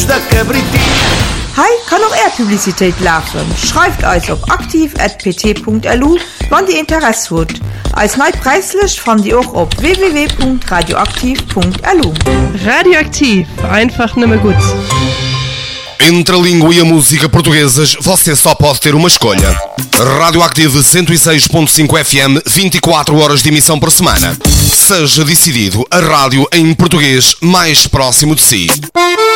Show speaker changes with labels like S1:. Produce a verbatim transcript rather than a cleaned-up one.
S1: da cabritinha.
S2: Hi kann auch er Publizität laufen. Schreibt euch auf aktiv at p t punkt l u, wann die Interesse hat. Als neu preislich fand ihr auch auf w w w punkt radioaktiv punkt l u.
S3: Radioaktiv, einfach nicht mehr gut.
S4: Entre a língua e a música portuguesas, você só pode ter uma escolha. Radioactive cento e seis ponto cinco F M, vinte e quatro horas de emissão por semana. Seja decidido a rádio em português mais próximo de si.